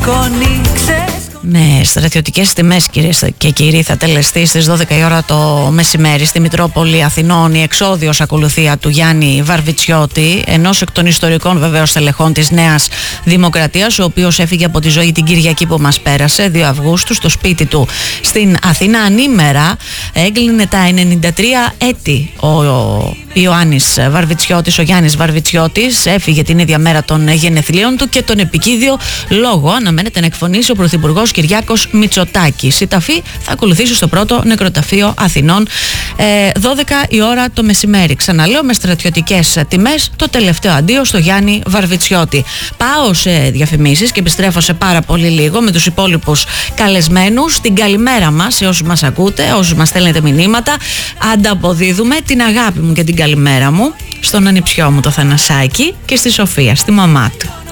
Με στρατιωτικές τιμές, κυρίες και κύριοι, θα τελεστεί στις 12 η ώρα το μεσημέρι στη Μητρόπολη Αθηνών η εξόδιος ακολουθία του Γιάννη Βαρβιτσιώτη, ενός εκ των ιστορικών βεβαίως τελεχών της Νέας Δημοκρατίας, ο οποίος έφυγε από τη ζωή την Κυριακή που μας πέρασε, 2 Αυγούστου, στο σπίτι του στην Αθήνα. Ανήμερα έγκλεινε τα 93 έτη ο Ιωάννης Βαρβιτσιώτης, ο Γιάννης Βαρβιτσιώτης. Έφυγε την ίδια μέρα των γενεθλίων του και τον επικίδιο λόγο αναμένεται να εκφωνήσει ο Πρωθυπουργός Κυριάκος Μητσοτάκης. Η ταφή θα ακολουθήσει στο πρώτο νεκροταφείο Αθηνών 12 η ώρα το μεσημέρι. Ξαναλέω, με στρατιωτικές τιμές, το τελευταίο αντίο στο Γιάννη Βαρβιτσιώτη. Πάω σε διαφημίσεις και επιστρέφω σε πάρα πολύ λίγο με τους υπόλοιπους καλεσμένους. Την καλημέρα μας σε όσους μας ακούτε, όσους μας στέλνετε μηνύματα. Ανταποδίδουμε την αγάπη μου και την καλημέρα μου στον ανιψιό μου το Θανασάκη και στη Σοφία, στη μαμά του.